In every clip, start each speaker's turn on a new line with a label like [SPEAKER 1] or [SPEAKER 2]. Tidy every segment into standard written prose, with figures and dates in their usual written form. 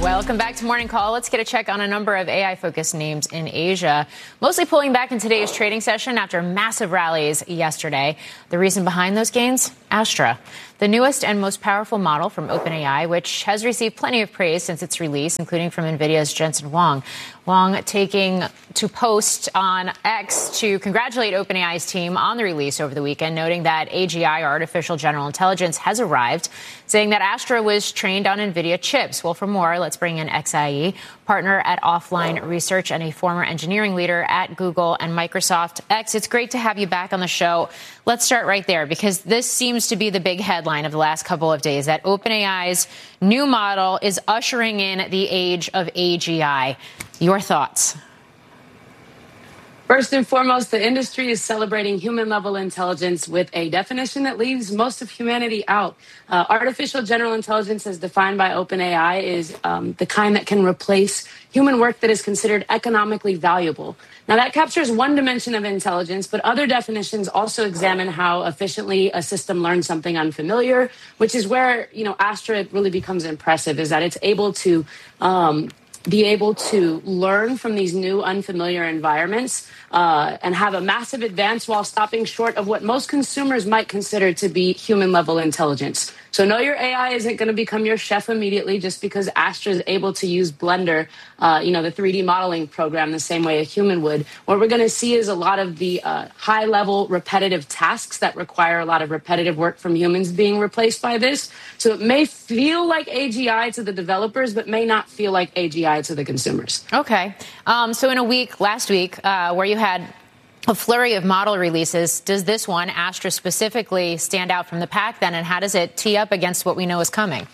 [SPEAKER 1] Welcome back to Morning Call. Let's get a check on a number of AI-focused names in Asia, mostly pulling back in today's trading session after massive rallies yesterday. The reason behind those gains? Astra, the newest and most powerful model from OpenAI, which has received plenty of praise since its release, including from NVIDIA's Jensen Huang. Huang taking to post on X to congratulate OpenAI's team on the release over the weekend, noting that AGI, artificial general intelligence, has arrived, saying that Astra was trained on NVIDIA chips. Well, for more, let's bring in XIE, partner at Offline Research and a former engineering leader at Google and Microsoft. X, it's great to have you back on the show. Let's start right there, because this seems to be the big headline of the last couple of days, that OpenAI's new model is ushering in the age of AGI. Your thoughts?
[SPEAKER 2] First and foremost, the industry is celebrating human-level intelligence with a definition that leaves most of humanity out. Artificial general intelligence, as defined by OpenAI, is the kind that can replace human work that is considered economically valuable. Now, that captures one dimension of intelligence, but other definitions also examine how efficiently a system learns something unfamiliar, which is where, Astra really becomes impressive, is that it's able to be able to learn from these new unfamiliar environments and have a massive advance while stopping short of what most consumers might consider to be human-level intelligence. So no, your AI isn't going to become your chef immediately just because Astra is able to use Blender, the 3D modeling program, the same way a human would. What we're going to see is a lot of the high-level repetitive tasks that require a lot of repetitive work from humans being replaced by this. So it may feel like AGI to the developers, but may not feel like AGI to the consumers.
[SPEAKER 1] Okay. So in a week, last week, where you had a flurry of model releases, does this one, Astra specifically, stand out from the pack then? And how does it tee up against what we know is coming?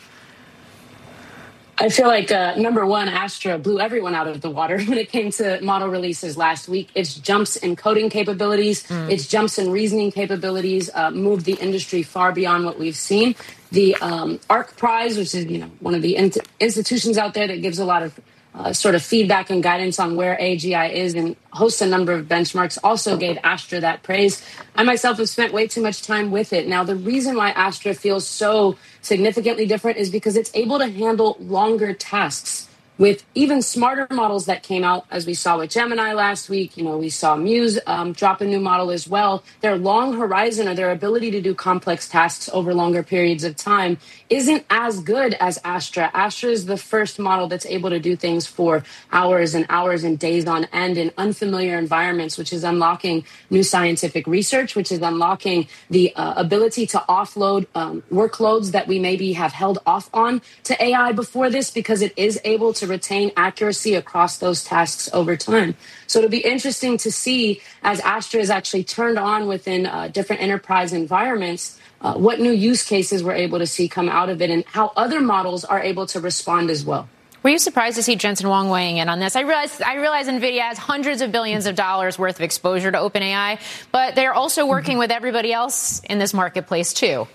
[SPEAKER 2] I feel like, number one, Astra blew everyone out of the water when it came to model releases last week. Its jumps in coding capabilities, its jumps in reasoning capabilities moved the industry far beyond what we've seen. The ARC Prize, which is one of the institutions out there that gives a lot of sort of feedback and guidance on where AGI is and hosts a number of benchmarks, also gave Astra that praise. I myself have spent way too much time with it. Now, the reason why Astra feels so significantly different is because it's able to handle longer tasks with even smarter models that came out, as we saw with Gemini last week. We saw Muse drop a new model as well. Their long horizon, or their ability to do complex tasks over longer periods of time, isn't as good as Astra. Astra is the first model that's able to do things for hours and hours and days on end in unfamiliar environments, which is unlocking new scientific research, which is unlocking the ability to offload workloads that we maybe have held off on to AI before this, because it is able to retain accuracy across those tasks over time. So it'll be interesting to see, as Astra is actually turned on within different enterprise environments, what new use cases we're able to see come out of it and how other models are able to respond as well.
[SPEAKER 1] Were you surprised to see Jensen Huang weighing in on this? I realize NVIDIA has hundreds of billions of dollars worth of exposure to OpenAI, but they're also working with everybody else in this marketplace too.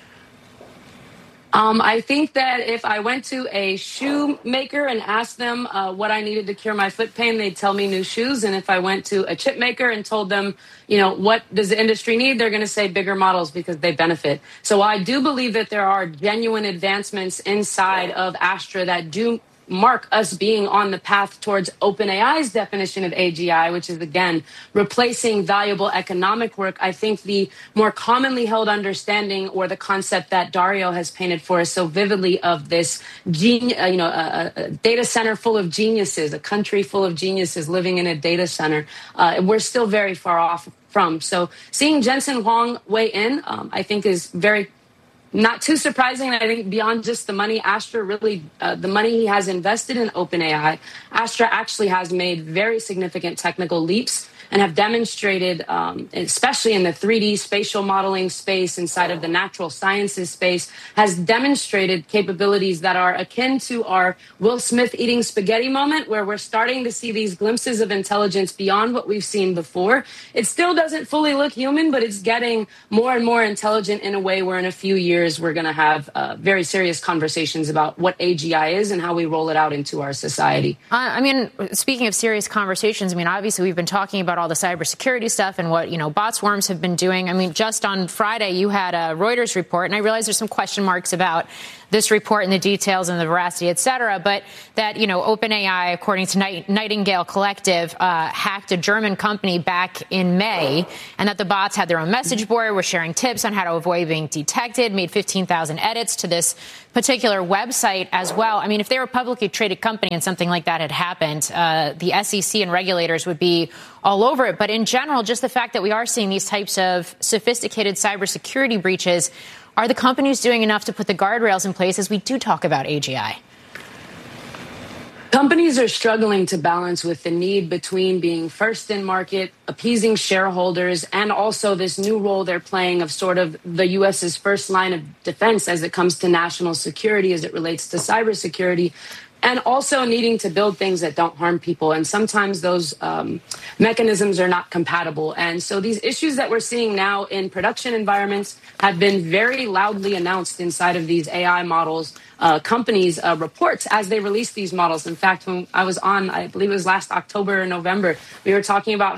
[SPEAKER 2] I think that if I went to a shoemaker and asked them what I needed to cure my foot pain, they'd tell me new shoes. And if I went to a chip maker and told them, what does the industry need, they're going to say bigger models because they benefit. So I do believe that there are genuine advancements inside of Astra that do mark us being on the path towards OpenAI's definition of AGI, which is, again, replacing valuable economic work. I think the more commonly held understanding, or the concept that Dario has painted for us so vividly, of this a data center full of geniuses, a country full of geniuses living in a data center, we're still very far off from. So seeing Jensen Huang weigh in, I think is very not too surprising. I think beyond just the money, Astra really, the money he has invested in OpenAI, Astra actually has made very significant technical leaps and have demonstrated, especially in the 3D spatial modeling space, inside of the natural sciences space, has demonstrated capabilities that are akin to our Will Smith eating spaghetti moment, where we're starting to see these glimpses of intelligence beyond what we've seen before. It still doesn't fully look human, but it's getting more and more intelligent in a way where in a few years we're going to have very serious conversations about what AGI is and how we roll it out into our society.
[SPEAKER 1] Speaking of serious conversations, obviously we've been talking about all the cybersecurity stuff and what, bot swarms have been doing. Just on Friday, you had a Reuters report, and I realize there's some question marks about this report and the details and the veracity, et cetera, but that, OpenAI, according to Nightingale Collective, hacked a German company back in May, and that the bots had their own message board, were sharing tips on how to avoid being detected, made 15,000 edits to this particular website as well. I mean, if they were a publicly traded company and something like that had happened, the SEC and regulators would be all over it. But in general, just the fact that we are seeing these types of sophisticated cybersecurity breaches, are the companies doing enough to put the guardrails in place as we do talk about AGI?
[SPEAKER 2] Companies are struggling to balance with the need between being first in market, appeasing shareholders, and also this new role they're playing of sort of the U.S.'s first line of defense as it comes to national security, as it relates to cybersecurity, and also needing to build things that don't harm people. And sometimes those mechanisms are not compatible. And so these issues that we're seeing now in production environments have been very loudly announced inside of these AI models, companies' reports as they release these models. In fact, when I was on, I believe it was last October or November, we were talking about